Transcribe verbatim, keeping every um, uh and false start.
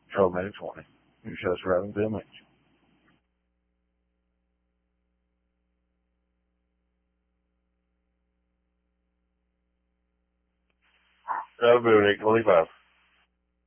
twelve minute twenty. New shows Reverend Bill Mitch. That'll be Nick twenty-five.